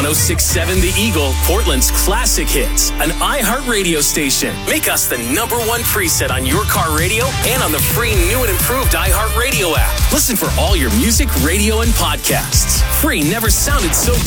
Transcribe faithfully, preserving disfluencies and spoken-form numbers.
one oh six point seven The Eagle, Portland's classic hits. An iHeartRadio station. Make us the number one preset on your car radio and on the free new and improved iHeartRadio app. Listen for all your music, radio, and podcasts. Free never sounded so